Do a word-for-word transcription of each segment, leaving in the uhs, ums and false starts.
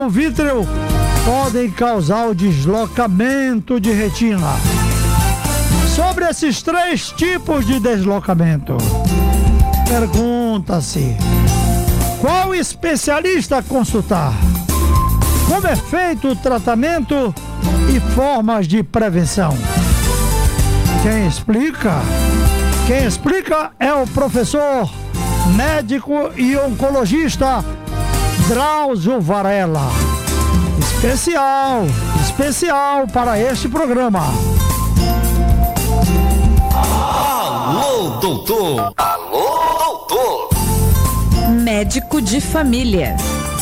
O vítreo podem causar o deslocamento de retina. Sobre esses três tipos de deslocamento, pergunta-se: qual especialista consultar? Como é feito o tratamento e formas de prevenção? Quem explica? Quem explica é o professor, médico e oncologista Drauzio Varela. Especial, especial para este programa. Alô, doutor! Alô, doutor! Médico de família.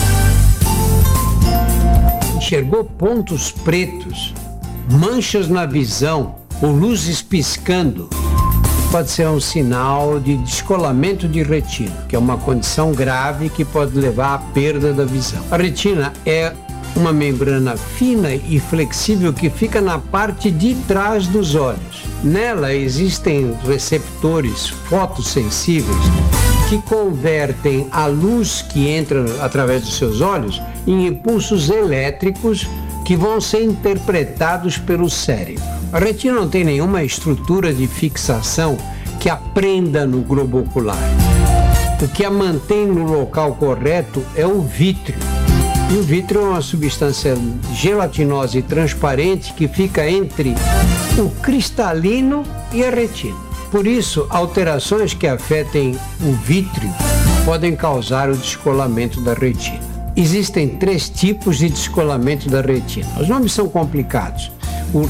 Enxergou pontos pretos, manchas na visão ou luzes piscando? Pode ser um sinal de descolamento de retina, que é uma condição grave que pode levar à perda da visão. A retina é uma membrana fina e flexível que fica na parte de trás dos olhos. Nela existem receptores fotossensíveis que convertem a luz que entra através dos seus olhos em impulsos elétricos que vão ser interpretados pelo cérebro. A retina não tem nenhuma estrutura de fixação que a prenda no globo ocular. O que a mantém no local correto é o vítreo. E o vítreo é uma substância gelatinosa e transparente que fica entre o cristalino e a retina. Por isso, alterações que afetem o vítreo podem causar o descolamento da retina. Existem três tipos de descolamento da retina. Os nomes são complicados: o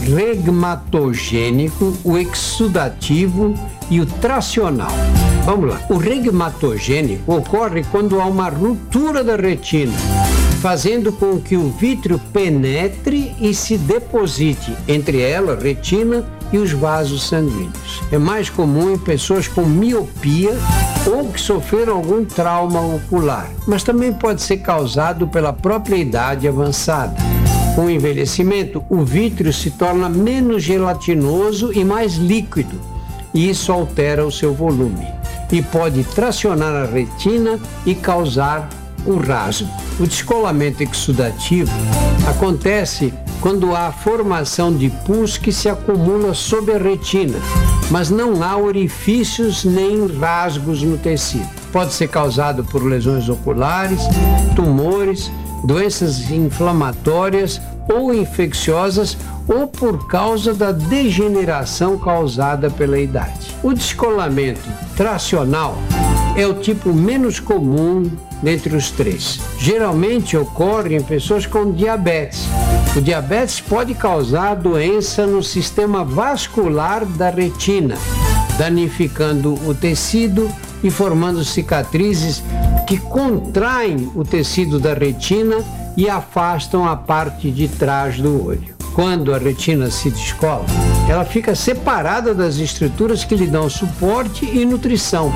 regmatogênico, o exudativo e o tracional. Vamos lá. O regmatogênico ocorre quando há uma ruptura da retina, fazendo com que o vítreo penetre e se deposite entre ela, a retina, e os vasos sanguíneos. É mais comum em pessoas com miopia ou que sofreram algum trauma ocular, mas também pode ser causado pela própria idade avançada. Com o envelhecimento, o vítreo se torna menos gelatinoso e mais líquido, e isso altera o seu volume e pode tracionar a retina e causar o rasgo. O descolamento exudativo acontece quando há formação de pus que se acumula sob a retina, mas não há orifícios nem rasgos no tecido. Pode ser causado por lesões oculares, tumores, doenças inflamatórias ou infecciosas ou por causa da degeneração causada pela idade. O descolamento tracional é o tipo menos comum dentre os três. Geralmente ocorre em pessoas com diabetes. O diabetes pode causar doença no sistema vascular da retina, danificando o tecido e formando cicatrizes que contraem o tecido da retina e afastam a parte de trás do olho. Quando a retina se descola, ela fica separada das estruturas que lhe dão suporte e nutrição.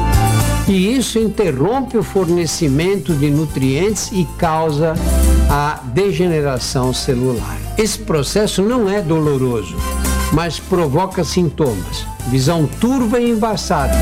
E isso interrompe o fornecimento de nutrientes e causa a degeneração celular. Esse processo não é doloroso, mas provoca sintomas: visão turva e embaçada,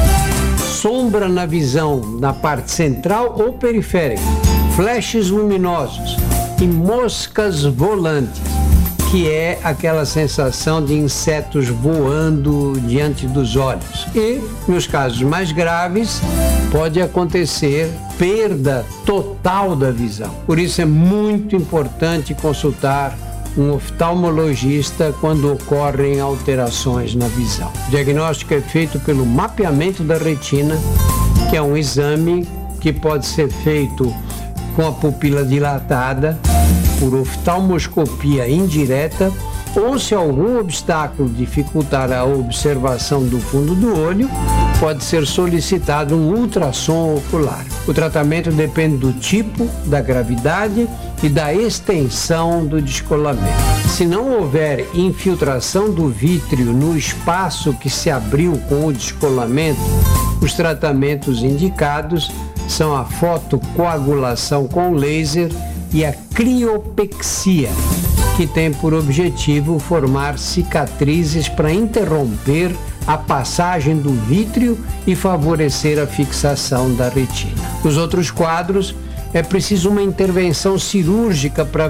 sombra na visão na parte central ou periférica, flashes luminosos e moscas volantes, que é aquela sensação de insetos voando diante dos olhos. E, nos casos mais graves, pode acontecer perda total da visão. Por isso é muito importante consultar um oftalmologista quando ocorrem alterações na visão. O diagnóstico é feito pelo mapeamento da retina, que é um exame que pode ser feito com a pupila dilatada, por oftalmoscopia indireta, ou se algum obstáculo dificultar a observação do fundo do olho, pode ser solicitado um ultrassom ocular. O tratamento depende do tipo, da gravidade e da extensão do descolamento. Se não houver infiltração do vítreo no espaço que se abriu com o descolamento, os tratamentos indicados são a fotocoagulação com laser e a criopexia, que tem por objetivo formar cicatrizes para interromper a passagem do vítreo e favorecer a fixação da retina. Nos outros quadros, é preciso uma intervenção cirúrgica para